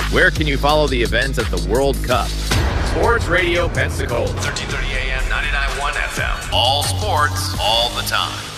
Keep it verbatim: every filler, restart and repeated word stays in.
Where can you follow the events at the World Cup? Sports Radio Pensacola. thirteen thirty A M, ninety-nine point one F M. All sports, all the time.